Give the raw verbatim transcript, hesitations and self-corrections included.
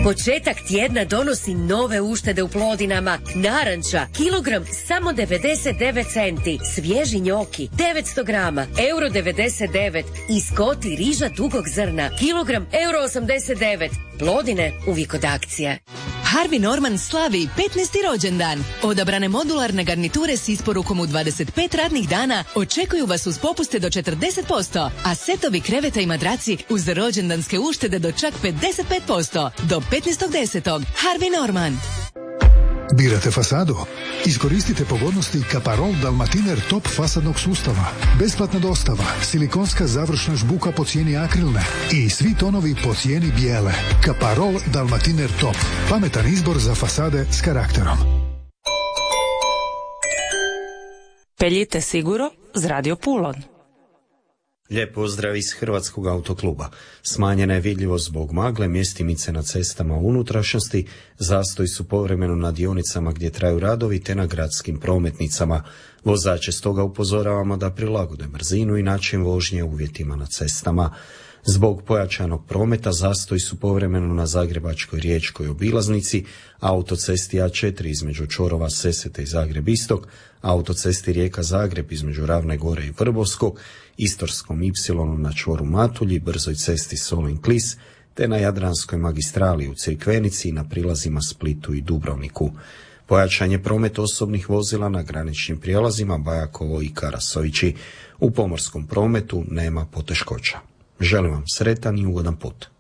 Početak tjedna donosi nove uštede u Plodinama. Naranča, kilogram samo devedeset devet centi. Svježi njoki, devetsto grama, euro devedeset devet. I skoti riža dugog zrna, kilogram, euro osamdeset devet. Plodine, uvijek od akcije. Harvey Norman slavi petnaesti rođendan. Odabrane modularne garniture s isporukom u dvadeset pet radnih dana očekuju vas uz popuste do četrdeset posto, a setovi kreveta i madraci uz rođendanske uštede do čak pedeset pet posto. Do petnaestog desetog Harvey Norman. Birate fasadu? Iskoristite pogodnosti Kaparol Dalmatiner Top fasadnog sustava. Besplatna dostava, silikonska završna žbuka po cijeni akrilne i svi tonovi po cijeni bijele. Kaparol Dalmatiner Top. Pametan izbor za fasade s karakterom. Peljite siguro z Radio Pulon. Lijep pozdrav iz Hrvatskog autokluba. Smanjena je vidljivost zbog magle, mjestimice na cestama u unutrašnjosti, zastoji su povremeno na dionicama gdje traju radovi te na gradskim prometnicama. Vozače stoga upozoravamo da prilagode brzinu i način vožnje uvjetima na cestama. Zbog pojačanog prometa zastoji su povremeno na Zagrebačkoj riječkoj obilaznici, autocesti A četiri između čvorova Sesvete i Zagreb Istok, autocesti Rijeka-Zagreb između Ravne Gore i Vrbovskog, Istorskom Ipsilonu na čvoru Matulji, brzoj cesti Solin-Klis, te na Jadranskoj magistrali u Crikvenici i na prilazima Splitu i Dubrovniku. Pojačan je promet osobnih vozila na graničnim prijelazima Bajakovo i Karasovići. U pomorskom prometu nema poteškoća. Želim vam sretan i ugodan put.